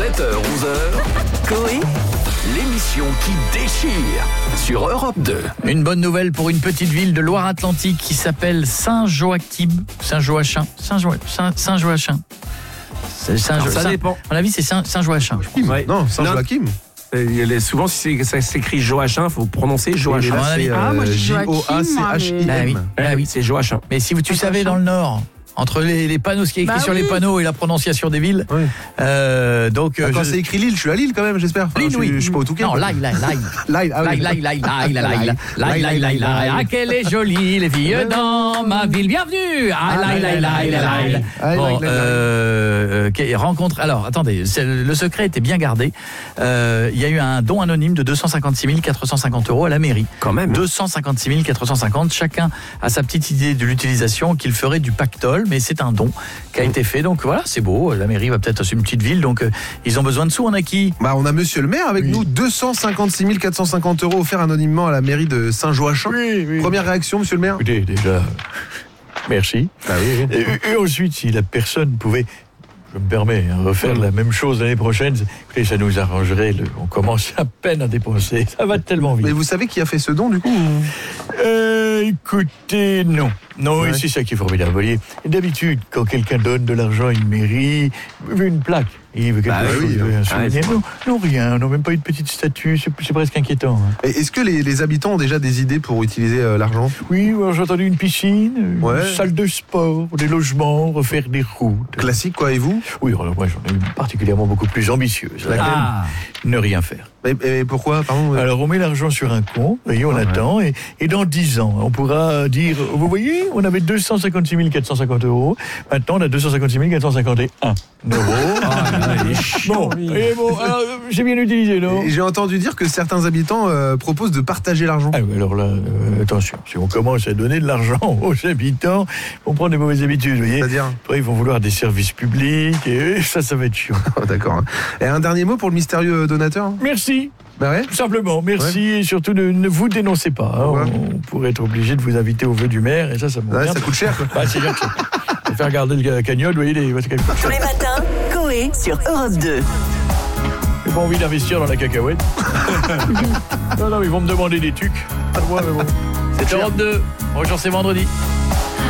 7h-11h, Coé, l'émission qui déchire sur Europe 2. Une bonne nouvelle pour une petite ville de Loire-Atlantique qui s'appelle Saint-Joachim. Saint-Joachim. Saint-Joachim. Ça dépend. À mon avis, c'est Saint-Joachim. Ouais. Non, Saint-Joachim. Souvent, si ça s'écrit Joachim, il faut prononcer Joachim. moi, je dis J-O-A-C-H-I-M. Oui. C'est Joachim. Mais si tu savais dans le Nord, entre les panneaux, ce qui est écrit sur les panneaux et la prononciation des villes, Oui. donc Quand c'est écrit Lille, je suis à Lille quand même, j'espère. Enfin, Lille, oui. Je suis pas au Touquet. Non, Laï. Ah, qu'elle est jolie, les filles dans ma ville. Bienvenue. Rencontre. Alors, attendez, le secret était bien gardé. Il y a eu un don anonyme de 256 450 € à la mairie. Quand même. 256 450. Chacun a sa petite idée de l'utilisation qu'il ferait du pactole, mais c'est un don qui a été fait. Donc voilà, c'est beau. La mairie va peut-être assumer une petite ville, donc ils ont besoin de sous. On a qui ? On a monsieur le maire avec nous. 256 450 € offerts anonymement à la mairie de Saint-Joachim. Oui. Première réaction, monsieur le maire ? Écoutez, déjà, merci. Oui. Et ensuite, si la personne pouvait, je me permets, refaire la même chose l'année prochaine, écoutez, ça nous arrangerait. On commence à peine à dépenser. Ça va tellement vite. Mais vous savez qui a fait ce don du coup ? Écoutez, non. Non, Ouais. c'est ça qui est formidable. Vous voyez, d'habitude, quand quelqu'un donne de l'argent à une mairie, il veut une plaque. Il veut quelque chose, il veut un souvenir. Non, rien. On n'a même pas une petite statue. C'est presque inquiétant. Et est-ce que les habitants ont déjà des idées pour utiliser l'argent ? Oui, alors, j'ai entendu une piscine, Ouais. une salle de sport, des logements, refaire des routes. Classique quoi, et vous ? Oui, alors moi j'en ai une particulièrement beaucoup plus ambitieuse. Ne rien faire. Et pourquoi, pardon Alors on met l'argent sur un compte, voyez, on attend, et dans 10 ans, on pourra dire, vous voyez, on avait 256 450 €, maintenant on a 256 451 €. Bon, alors, j'ai bien utilisé, non ? Et j'ai entendu dire que certains habitants proposent de partager l'argent. Ah oui, alors là, attention, si on commence à donner de l'argent aux habitants, on prend des mauvaises habitudes, vous voyez. C'est-à-dire ? Après, ils vont vouloir des services publics, et ça va être chiant. D'accord. Et un dernier mot pour le mystérieux donateur ? Merci. Bah ouais. Tout simplement, merci, et surtout ne vous dénoncez pas. Pourquoi ? On pourrait être obligé de vous inviter au vœu du maire, et ça Ouais, m'emmerde. ça coûte cher quoi. C'est bien que ça. Faire garder le cagnotte, vous voyez, Tous les matins, Coé sur Europe 2. j'ai pas envie d'investir dans la cacahuète. non, ils vont me demander des tucs. Pas de moi, mais bon. C'est Europe 2. Bonjour, c'est vendredi.